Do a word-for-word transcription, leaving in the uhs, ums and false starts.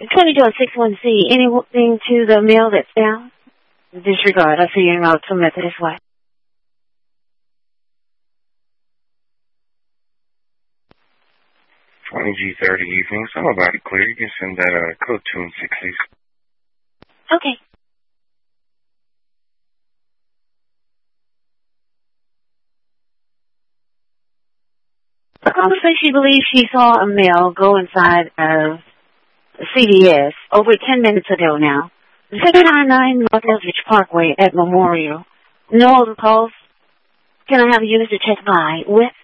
twenty-two oh six one C, anything to the mail that's down? Disregard. I see you en route to Methodist Way. twenty G thirty evenings. I'm about to clear. You can send that uh, code two and six, please. Okay. The caller says she believes she saw a male go inside of C V S over ten minutes ago now. seven ninety-nine North Eldridge Parkway at Memorial. No other calls. Can I have a unit to check by with?